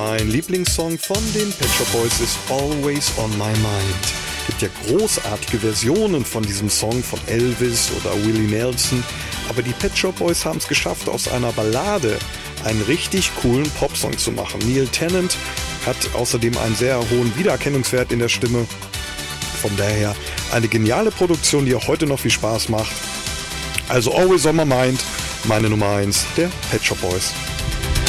Mein Lieblingssong von den Pet Shop Boys ist Always on My Mind. Es gibt ja großartige Versionen von diesem Song von Elvis oder Willie Nelson, aber die Pet Shop Boys haben es geschafft, aus einer Ballade einen richtig coolen Popsong zu machen. Neil Tennant hat außerdem einen sehr hohen Wiedererkennungswert in der Stimme. Von daher eine geniale Produktion, die auch heute noch viel Spaß macht. Also Always on My Mind, meine Nummer 1 der Pet Shop Boys.